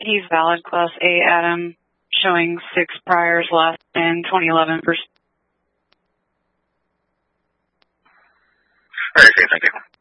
He's valid, Class A Adam, showing 6 priors left in 2011. Very safe, thank you.